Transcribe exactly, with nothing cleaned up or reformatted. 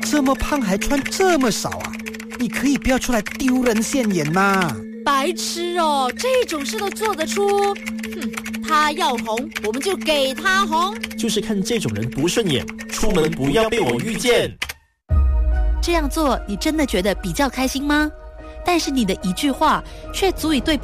这么胖还穿这么少啊？你可以不要出来丢人现眼吗？ 白痴哦，这种事都做得出。哼，他要红，我们就给他红。 就是看这种人不顺眼，出门不要被我遇见。 这样做，你真的觉得比较开心吗？但是你的一句话，却足以对别人